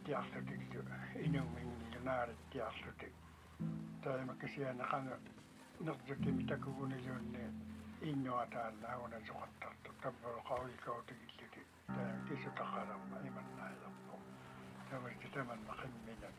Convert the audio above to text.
naarittiarlutik inumingniunaarittiarlutik taimakassianaqanga nertukimi takugunilluunni innuataallаагuna soqattartu tappuluqaulikautigillatik taim kisutaqalarma imannaayarpu tamassi tamanna qimmina